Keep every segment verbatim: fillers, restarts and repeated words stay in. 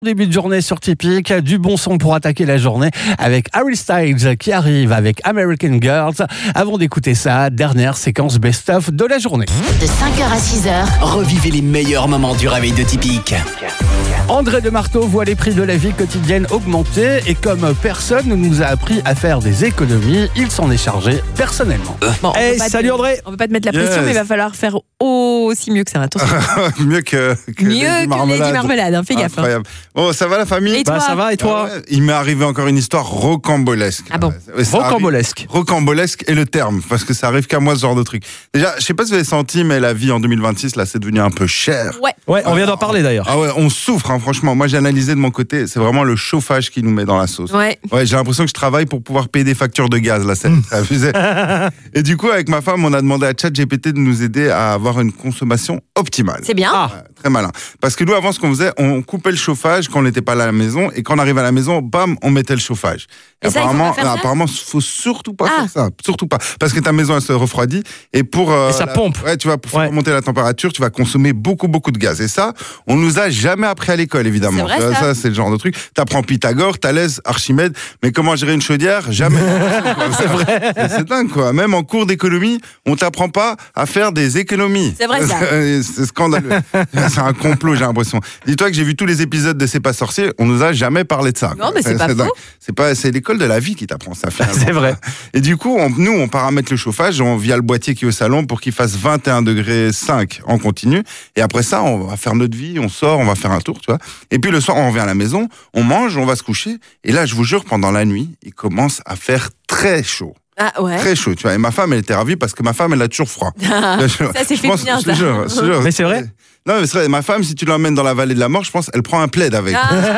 Début de journée sur Typique, du bon son pour attaquer la journée avec Harry Styles qui arrive avec American Girls. Avant d'écouter ça, dernière séquence best-of de la journée. De cinq heures à six heures, revivez les meilleurs moments du réveil de Typique. André de Marteau voit les prix de la vie quotidienne augmenter et comme personne ne nous a appris à faire des économies, il s'en est chargé personnellement. Bon, Hey, on salut te, André. On peut pas te mettre la pression, Yes. mais il va falloir faire aussi mieux que ça. Attention. Mieux que, que Mieux Lady que Marmelade. Lady Marmelade, hein, fais gaffe. hein. Incroyable. Bon, ça va la famille? Et toi Bah ça va et toi? Ah ouais, il m'est arrivé encore une histoire rocambolesque. Ah bon? Ouais, ça arrive- Rocambolesque. Rocambolesque est le terme, parce que ça arrive qu'à moi ce genre de truc. Déjà, je sais pas si vous avez senti, mais la vie en deux mille vingt-six, là, c'est devenu un peu cher. Ouais. Ouais, on vient d'en parler d'ailleurs. Ah ouais, on souffre, hein, franchement. Moi, j'ai analysé de mon côté, c'est vraiment le chauffage qui nous met dans la sauce. Ouais. Ouais, j'ai l'impression que je travaille pour pouvoir payer des factures de gaz, là, c'est c'est abusé. Et du coup, avec ma femme, on a demandé à ChatGPT de nous aider à avoir une consommation optimale. C'est bien. Ah. Ouais, très malin. Parce que nous, avant, ce qu'on faisait, on coupait le chauffage quand on n'était pas là à la maison, et quand on arrivait à la maison, bam, on mettait le chauffage. Et ça, il faut apparemment, pas faire ça apparemment, faut surtout pas Ah. faire ça, surtout pas, parce que ta maison elle se refroidit et pour euh, Et ça la- pompe. Ouais, tu vas pour faire Ouais. monter la température, tu vas consommer beaucoup beaucoup de gaz. Et ça, on nous a jamais appris à l'école, évidemment. C'est vrai, Tu vois, ça c'est le genre de truc. T'apprends Pythagore, Thalès, Archimède, mais comment gérer une chaudière, jamais. C'est vrai. C'est dingue quoi. Même en cours d'économie, on t'apprend pas à faire des économies. C'est vrai, ça. C'est scandaleux. C'est un complot, j'ai l'impression. Dis-toi que j'ai vu tous les épisodes de C'est pas sorcier, on nous a jamais parlé de ça. Non, mais c'est pas dingue. faux. C'est pas, c'est l'école de la vie qui t'apprend ça finalement. C'est vrai. Et du coup, on- nous, on paramètre le chauffage on, via le boîtier qui est au salon pour qu'il fasse vingt et un degrés cinq en continu. Et après ça, on va faire notre vie, on sort, on va faire un tour, tu vois. Et puis le soir, on revient à la maison, on mange, on va se coucher. Et là, je vous jure, pendant la nuit, il commence à faire très chaud. Ah ouais. Très chaud, tu vois. Et ma femme, elle était ravie parce que ma femme, elle a toujours froid. Ça, c'est Je pense- féminin, je te ça. jure, je te jure. Mais c'est vrai? Non, mais c'est vrai, ma femme, si tu l'emmènes dans la vallée de la mort, je pense, elle prend un plaid avec.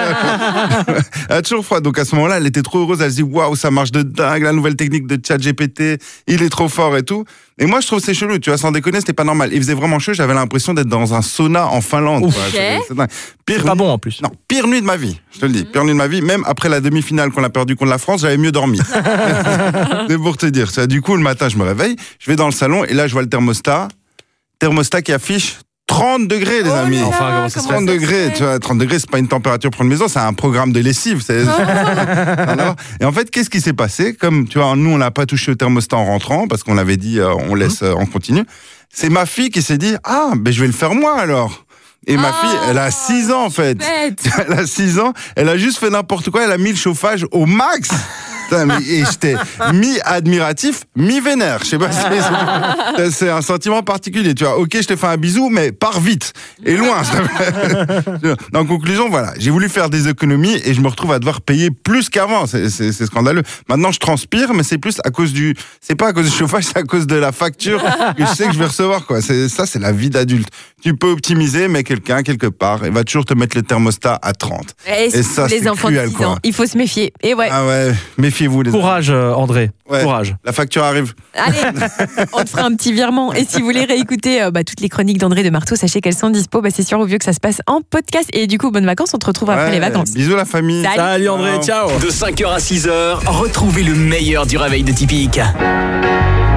Ah. Elle a toujours froid. Donc à ce moment-là, elle était trop heureuse. Elle se dit, waouh, ça marche de dingue, la nouvelle technique de ChatGPT, il est trop fort et tout. Et moi, je trouve que c'est chelou, tu vois, sans déconner, c'était pas normal. Il faisait vraiment chaud, j'avais l'impression d'être dans un sauna en Finlande. Ouf. quoi. Ok. C'est- c'est dingue. Pire C'est pas nuit- bon en plus. Non, pire nuit de ma vie, je te le dis. Pire nuit de ma vie, même après la demi-finale qu'on a perdue contre la France, j'avais mieux dormi. C'est pour te dire. Ça, du coup, le matin, je me réveille, je vais dans le salon et là, je vois le thermostat. Thermostat qui affiche trente degrés, les Oh amis. là là, Enfin, comment ça se comment trente ça se degrés, fait tu vois, trente degrés, c'est pas une température pour une maison, c'est un programme de lessive. c'est- Alors, et en fait, qu'est-ce qui s'est passé? Comme, tu vois, nous, on n'a pas touché au thermostat en rentrant, parce qu'on avait dit, euh, on laisse euh, en continu. C'est ma fille qui s'est dit, ah, ben, je vais le faire moi, alors. Et ma Ah, fille, elle a six ans, en fait. Bête. Elle a six ans, elle a juste fait n'importe quoi, elle a mis le chauffage au max. Putain, mais- Et j'étais mi-admiratif, mi-vénère. Je sais pas si c'est- c'est un sentiment particulier. Tu vois, ok, je te fais un bisou, mais pars vite et loin. s'il te plaît. En conclusion, voilà, j'ai voulu faire des économies et je me retrouve à devoir payer plus qu'avant. C'est, c'est, c'est scandaleux. Maintenant, je transpire, mais c'est plus à cause du, c'est pas à cause du chauffage, c'est à cause de la facture que je sais que je vais recevoir, quoi. C'est, ça, c'est la vie d'adulte. Tu peux optimiser, mais quelqu'un, quelque part, il va toujours te mettre le thermostat à trente. Et, Et ça, les c'est enfants cruel, de six quoi. ans, il faut se méfier. Et ouais. Ah ouais, méfiez-vous, les Courage euh, André. Ouais. Courage. La facture arrive. Allez, on te fera un petit virement. Et si vous voulez réécouter euh, bah, toutes les chroniques d'André de Marteau, sachez qu'elles sont dispo. Bah, c'est sûr au vieux que ça se passe en podcast. Et du coup, bonnes vacances. On te retrouve après Ouais, les vacances. Bisous la famille. Salut. Salut André, ciao. De cinq heures à six heures, retrouvez le meilleur du réveil de Typique.